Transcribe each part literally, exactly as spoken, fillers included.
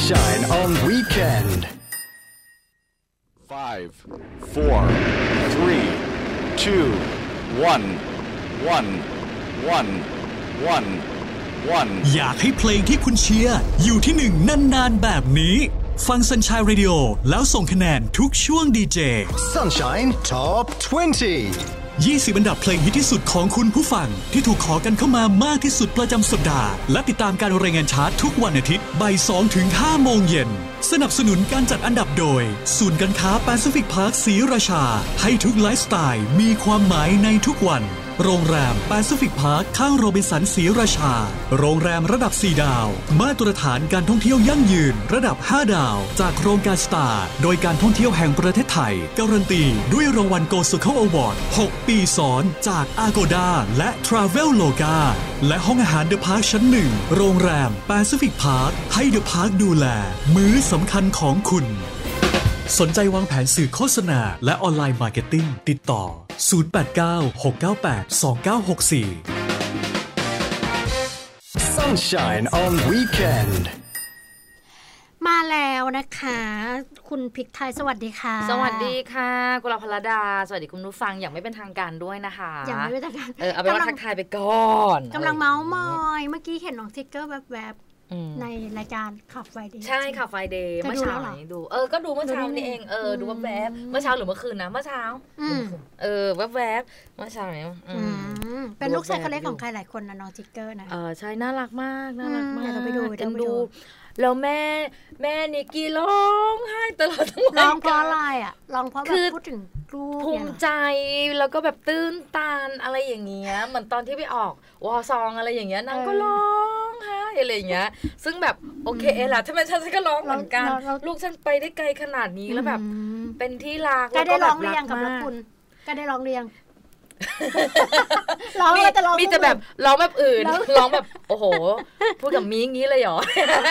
Sunshine on Weekend. Five, four, three, two, one, one, one, one, one. อยากให้เพลงที่คุณเชียร์อยู่ที่หนึ่งนานๆแบบนี้ฟัง Sunshine Radio แล้วส่งคะแนนทุกช่วงดีเจ Sunshine Top ยี่สิบยี่สิบอันดับเพลงฮิตที่สุดของคุณผู้ฟังที่ถูกขอกันเข้ามามากที่สุดประจำสัปดาห์และติดตามการรายงานชาร์ตทุกวันอาทิตย์บ่ายสองถึงห้าโมงเย็นสนับสนุนการจัดอันดับโดยศูนย์การค้าแปซิฟิกพาร์คศรีราชาให้ทุกไลฟ์สไตล์มีความหมายในทุกวันโรงแรมแปซิฟิกพาร์คข้างโรบินสันศรีราชาโรงแรมระดับสี่ดาวมาตรฐานการท่องเที่ยวยั่งยืนระดับห้าดาวจากโครงการสตาร์โดยการท่องเที่ยวแห่งประเทศไทยการันตีด้วยรางวัล Go Circle Award หกปีซ้อนจาก Agoda และ Traveloka และห้องอาหาร The Park ชั้นหนึ่งโรงแรมแปซิฟิกพาร์คให้ The Park ดูแลมื้อสำคัญของคุณสนใจวางแผนสื่อโฆษณาและออนไลน์มาร์เก็ตติ้งติดต่อศูนย์ แปด เก้า หก เก้า แปด สอง เก้า หก สี่ Sunshine on Weekend มาแล้วนะคะคุณพริกไทยสวัสดีค่ะสวัสดีค่ะกุลาภรดาสวัสดีคุณผู้ฟังอย่างไม่เป็นทางการด้วยนะคะอย่างไม่เป็นทางการเออเอาเป็นว่าทักทายไปก่อนกำลังเมาส์มอยเมื่อกี้เห็นน้องทิกเกอร์แวบในรายการขับไฟเดย์ใช่ขับไฟเดย์เมื่อเช้าดูเออก็ดูเมื่อเช้านี่เองเออดูแวบๆเมื่อเช้าหรือเมื่อคืนนะเมื่อเช้าเออแวบๆเมื่อเช้าเนี่ยเป็นลูกชายคนเล็กของใครหลายคนนะน้องทิกเกอร์นะเออใช่น่ารักมากน่ารักมากเราไปดูกันดูแล้วแม่แม่นิกกี้ร้องไห้ตลอดทั้งวันร้องเพราะอะไรอ่ะร้องเพราะแบบพูดถึงลูกภูมิใจแล้วก็แบบตื้นตันอะไรอย่างเงี้ยเหมือนตอนที่ไปออกวอซองอะไรอย่างเงี้ยนางก็ร้องไห้อะไรอย่างเงี้ยซึ่งแบบโอเคแหละถ้าเป็นฉันฉันก็ร้องเหมือนกันลูกฉันไปได้ไกลขนาดนี้แล้วแบบเป็นที่รักแล้วก็แบบรักมากก็ได้ร้องเรียงร้องแต่ร้องมีแต่แบบร้องแบบอื่นร้องแบบโอ้โหพูดกับมีอย่างนี้เลยเหรอ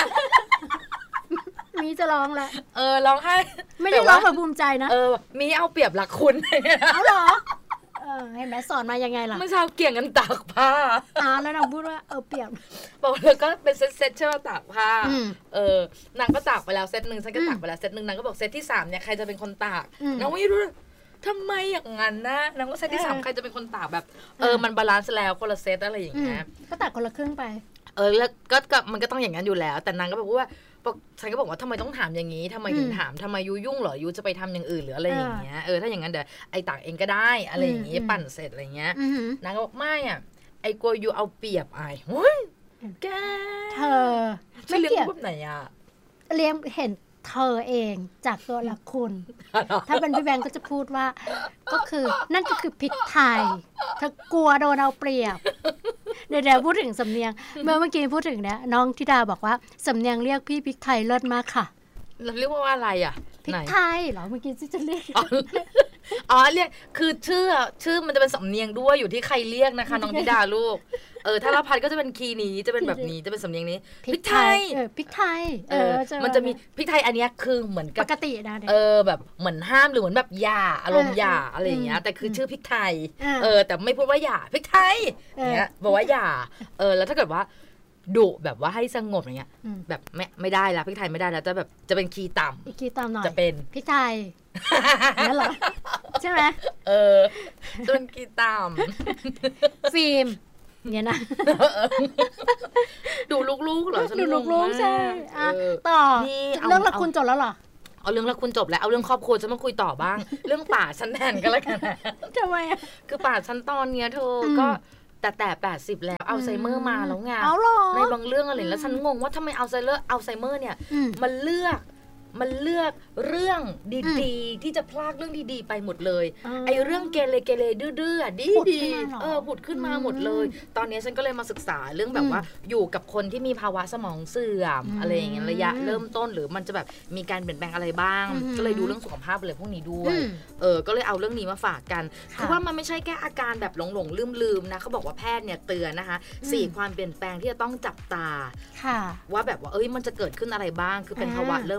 มีจะร้องแหละเออร้องให้ไม่ได้ร้องแบบภูมิใจนะเออมีเอาเปรียบหลักคุณเอาเหรอเออให้แม่สอนมายังไงล่ะเมื่อเช้าเกี่ยงกันตากผ้าอ่าแล้วนางพูดว่าเออเปรียบบอกเลยก็เป็นเซตๆใช่ป่ะตากผ้าเออนางก็ตากไปแล้วเซตนึงฉันก็ตากไปแล้วเซตนึงนางก็บอกเซตที่สามเนี่ยใครจะเป็นคนตากนางไม่รู้ทำไมอย่างนั้นนะนางว่าเซตที่สามใครจะเป็นคนตากแบบเออมันบาลานซ์แล้วคนละเซตอะไรอย่างเงี้ยก็ตากคนละครึ่งไปเออแล้วก็มันก็ต้องอย่างนั้นอยู่แล้วแต่นางก็บอกว่าฉันก็บอกว่าทำไมต้องถามอย่างนี้ทำไมถึงถามทำไมยูยุ่งเหรอยูจะไปทำอย่างอื่นหรืออะไรอย่างเงี้ยเออถ้าอย่างนั้นเดี๋ยวไอ้ตากเองก็ได้อะไรอย่างเงี้ยปั่นเสร็จอะไรเงี้ยนางก็บอกไม่อ่ะไอ้กลัวยูเอาเปรียบไอ้เฮ้ยแกเธอไม่เลี้ยงแบบไหนอ่ะเลี้ยงเห็นเธอเองจากตัวละคุณถ้าเป็นพี่แบงก์ก็จะพูดว่าก็คือนั่นก็คือพริกไทยเธอกลัวโดนเอาเปรียบเดี๋ยวๆพูดถึงสำเนียงเมื่อเมื่อกี้พูดถึงเนี่ยน้องธิดาบอกว่าสำเนียงเรียกพี่พริกไทยเลิศมากค่ะเราเรียกว่าอะไรอ่ะพริกไทยเหรอเมื่อกี้จะเรียกอ๋อเรียกคือชื่อชื่อมันจะเป็นสำเนียงด้วยอยู่ที่ใครเรียกนะคะน้องธิดาลูกเออถ้าละพัดก็จะเป็นคีย์นี้จะเป็นแบบนี้จะเป็นสำเนียงนี้พริกไทยเออพริกไทยเออมันจะมีพริกไทยอันนี้คือเหมือนกับปกตินะเออแบบเหมือนห้ามหรือเหมือนแบบหย่าอารมณ์หย่าอะไรอย่างเงี้ยแต่คือชื่อพริกไทยเออแต่ไม่พูดว่าหย่าพริกไทยเงี้ยบอกว่าหย่าเออแล้วถ้าเกิดว่าดุแบบว่าให้สงบอย่างเงี้ยแบบไม่ไม่ได้ละพริกไทยไม่ได้แล้วจะแบบจะเป็นคีย์ต่ำคีย์ต่ำหน่อยจะเป็นพริกไทยนั่นเหรอใช่ไหมเออจะเป็นคีย์ต่ำฟิล์มเนี่ยนะดูลูกๆเหรอดูลูกๆใช่ต่อเรื่องละคุณจบแล้วเหรอเอาเรื่องละคุณจบแล้วเอาเรื่องครอบครัวจะมาคุยต่อบ้างเรื่องป่าฉันแทนกันแล้วกันทำไมอ่ะคือป่าฉันตอนเนี้ยเธอก็แต่แต่แปดสิบแล้วอัลไซเมอร์มาแล้วไงในบางเรื่องอะไรแล้วฉันงงว่าทำไมอัลไซเมอร์อัลไซเมอร์เนี่ยมันเลือกมันเลือกเรื่องดีๆที่จะพลากเรื่องดีๆไปหมดเลยไอ้เรื่องเกเรเกเรดื้อๆดีๆเออผุดขึ้นมาหมดเลยตอนนี้ฉันก็เลยมาศึกษาเรื่องแบบว่าอยู่กับคนที่มีภาวะสมองเสื่อมอะไรอย่างเงี้ยระยะเริ่มต้นหรือมันจะแบบมีการเปลี่ยนแปลงอะไรบ้างก็เลยดูเรื่องสุขภาพอะไรพวกนี้ด้วยเออก็เลยเอาเรื่องนี้มาฝากกันคือว่ามันไม่ใช่แค่อาการแบบหลงๆลืมๆนะเขาบอกว่าแพทย์เนี่ยเตือนนะคะสี่ความเปลี่ยนแปลงที่จะต้องจับตาว่าแบบว่าเอ้ยมันจะเกิดขึ้นอะไรบ้างคือเป็นภาวะเริ่มต้น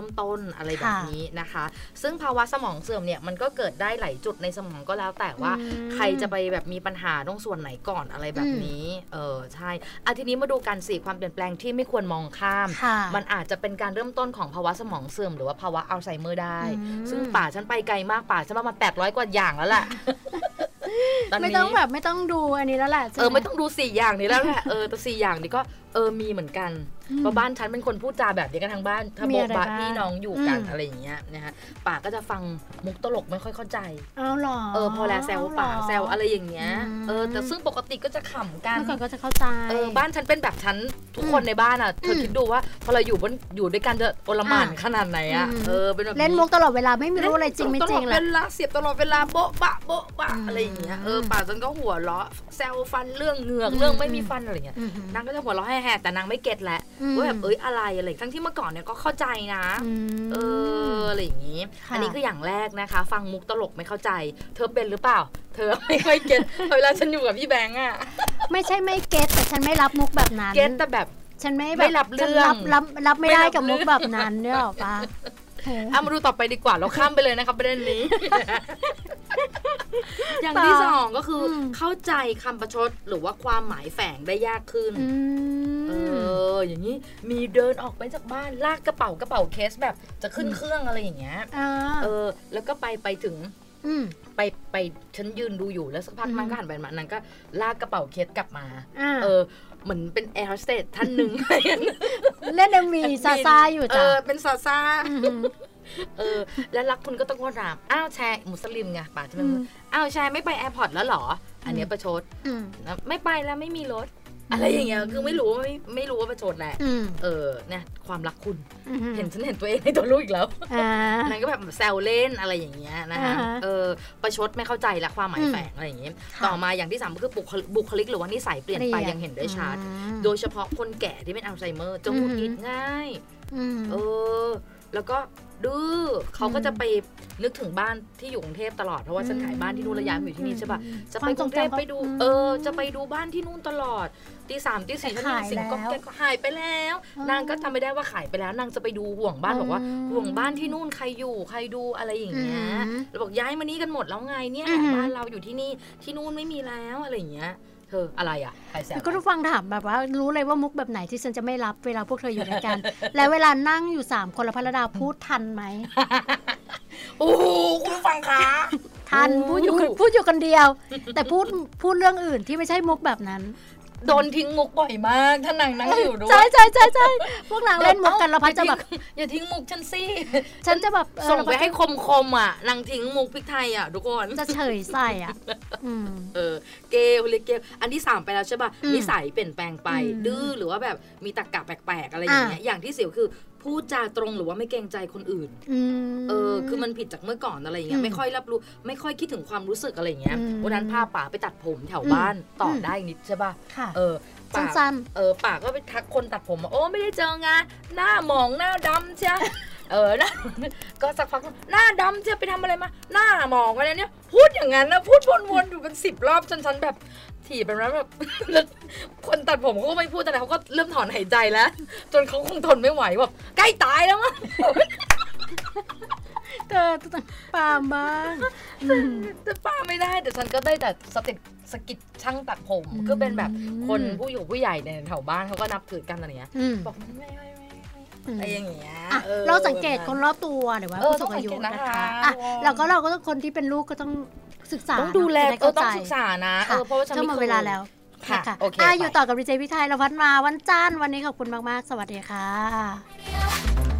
อะไรแบบนี้นะคะซึ่งภาวะสมองเสื่อมเนี่ยมันก็เกิดได้หลายจุดในสมองก็แล้วแต่ว่าใครจะไปแบบมีปัญหาตรงส่วนไหนก่อนอะไรแบบนี้เออใช่อ่ะทีนี้มาดูกันสิความเปลี่ยนแปลงที่ไม่ควรมองข้ามมันอาจจะเป็นการเริ่มต้นของภาวะสมองเสื่อมหรือว่าภาวะอัลไซเมอร์ได้ซึ่งป่าฉันไปไกลมากป่าฉันประมาณแปดร้อยกว่าอย่างแล้วแหละไม่ต้องแบบไม่ต้องดูอันนี้แล้วแหละเออไม่ต้องดูสี่อย่างนี้แล้วแหละเออแต่สี่อย่างนี้ก็เออมีเหมือนกันเพราะบ้านฉันเป็นคนพูดจาแบบนี้กันทั้งบ้านถ้าโบบ้านพี่น้องอยู่กันอะไรอย่างเงี้ยนะฮะป่าก็จะฟังมุกตลกไม่ค่อยเข้าใจอ้าวหรอเออพอแล้วแซวป่าแซวอะไรอย่างเงี้ยเออแต่ซึ่งปกติก็จะขำกันเมื่อก่อนก็จะเข้าใจเออบ้านฉันเป็นแบบฉันทุกคนในบ้านอ่ะเธอคิดดูว่าพอเราอยู่บนอยู่ด้วยกันจะโอลหม่านขนาดไหนอ่ะเออเป็นแบบเล่นมุกตลอดเวลาไม่รู้อะไรจริงไม่จริงแหละเวลาเสียบตลอดเวลาโบ๊ะบะโบ๊ะบะอะไรอย่างเงี้ยเออป่าฉันก็หัวเราะแซวฟันเรื่องเหงือกเรื่องไม่มีฟันอะไรเงี้ยนางก็จะหัวเราะแห่ๆแต่นางไม่เก็ตแหละว่าแบบเอ้ยอะไรอะไรทั้งที่เมื่อก่อนเนี่ยก็เข้าใจนะเอออะไรอย่างงี้อันนี้คืออย่างแรกนะคะฟังมุกตลกไม่เข้าใจเธอเป็นหรือเปล่าเธอไม่ค่อยเก็ตเวลาฉันอยู่กับพี่แบงค์อ่ะไม่ใช่ไม่เก็ตแต่ฉันไม่รับมุกแบบนั้นเก็ตแต่แบบฉันไม่แบบรับเรื่องรับรับไม่ได้กับมุกแบบนั้นเนี่ยหรอปะเอามาดูต่อไปดีกว่าเราข้ามไปเลยนะครับประเด็นนี้อย่างที่สองก็คือเข้าใจคำประชดหรือว่าความหมายแฝงได้ยากขึ้นเอออย่างนี้มีเดินออกไปจากบ้านลากกระเป๋ากระเป๋าเคสแบบจะขึ้นเครื่องอะไรอย่างเงี้ยเออแล้วก็ไปไปถึงไปไปฉันยืนดูอยู่แล้วสักพักมันก็หันไปมานั้นก็ลากกระเป๋าเคสกลับมาเออเหมือนเป็นแอร์โฮสเตสท่านหนึ่งเล่นเอ็มวีซาซาอยู่จ้ะเออเป็นซาซาเออแล้วรักคุณก็ต้องถามอ้าวแชร์มุสลิมไงป่าจะเป็นอ้าวแชร์ไม่ไปแอร์พอร์ตแล้วหรออันนี้ประชดไม่ไปแล้วไม่มีรถอะไรอย่างเงี้ยคือไม่รู้ไม่ไม่รู้ว่าประชดแหละเออเนี่ยความรักคุณเห็นฉันเห็นตัวเองในตัวลูกอีกแล้วนั่นก็แบบแซวเล่นอะไรอย่างเงี้ยนะคะเออประชดไม่เข้าใจละความหมายแฝงอะไรอย่างเงี้ยต่อมาอย่างที่สามก็คือบุคลิกหรือว่านิสัยเปลี่ยนไปยังเห็นได้ชัดโดยเฉพาะคนแก่ที่เป็นอัลไซเมอร์จะหงุดหงิดง่ายเออแล้วก็ดื้อเขาก็จะไปนึกถึงบ้านที่อยู่กรุงเทพตลอดเพราะว่าฉันขายบ้านที่นู่นระยะอยู่ที่นี่ใช่ป่ะจะไปกรุงเทพไปดูเออจะไปดูบ้านที่นู่นตลอดตีสามตีสี่ฉันมีสิ่งก็แกหายไปแล้วนางก็จำไม่ได้ว่าขายไปแล้วนางจะไปดูห่วงบ้านบอกว่าห่วงบ้านที่นู่นใครอยู่ใครดูอะไรอย่างเงี้ยแล้วบอกย้ายมานี่กันหมดแล้วไงเนี่ยบ้านเราอยู่ที่นี่ที่นู่นไม่มีแล้วอะไรอย่างเงี้ยเธออะไรอ่ะใครแซวก็ต้องฟังถามแบบว่ารู้เลยว่ามุกแบบไหนที่ฉันจะไม่รับเวลาพวกเธออยู่ด้วยกันแล้วเวลานั่งอยู่สามคนละพระดาพูดทันไหมโอ้คุณฟังคะทันพูดอยู่พูดอยู่คนเดียวแต่พูดพูดเรื่องอื่นที่ไม่ใช่มุกแบบนั้นโดนทิ้งมุกบ่อยมากถ้านางนั่งอยู่ด้วยใช่ใช่ใช่ใช่พวกนางเล่นมุกกันแล้วพัดจะแบบอย่าทิ้งมุกฉันสิฉันจะแบบส่งไปให้คมคมอ่ะนางทิ้งมุกพริกไทยอ่ะทุกคนจะเฉยใส่อ่ะเออเกลเลยเกลอันที่สามไปแล้วใช่ป่ะนิสัยเปลี่ยนแปลงไปดื้อหรือว่าแบบมีตรรกะแปลกๆอะไรอย่างเงี้ยอย่างที่สี่คือพูดจาตรงหรือว่าไม่เกรงใจคนอื่นเออคือมันผิดจากเมื่อก่อนอะไรอย่างเงี้ยไม่ค่อยรับรู้ไม่ค่อยคิดถึงความรู้สึกอะไรอย่างเงี้ยวันนั้นพาป๋าไปตัดผมแถวบ้านต่อได้นิดใช่ป่ะเออป่าเออป่าก็ไปทักคนตัดผมโอ้ไม่ได้เจองานหน้าหมองหน้าดำใช่เออนะก็สักพักหน้าดำจะไปทำอะไรมาหน้าหมองอะไรเนี่ยพูดอย่างนั้นนะพูดวนๆอยู่เป็นสิบรอบจนฉันแบบถี่ไปแล้วแบบคนตัดผมเขาก็ไม่พูดแต่เขาก็เริ่มถอนหายใจแล้วจนเขาคงทนไม่ไหวแบบใกล้ตายแล้วมั้งเธอต้องปาบ้างแต่ป้าไม่ได้แต่ฉันก็ได้แต่สติสกิดช่างตัดผมก็เป็นแบบคนผู้อยู่ผู้ใหญ่ในแถวบ้านเขาก็นับถือกันอะไรเงี้ยบอกไม่ไม่ไม่อะไรอย่างเงี้ยเราสังเกตคนรอบตัวหรือว่าผู้สูงอายุนะคะแล้วก็เราก็ต้องคนที่เป็นลูกก็ต้องศึกษาต้องดูแลก็ต้องศึกษานะเพราะว่าฉันมีเวลาแล้วค่ะอยู่ต่อกับดีเจพี่ไทยเราพัดมาวันจันทร์วันนี้ขอบคุณมากๆสวัสดีค่ะ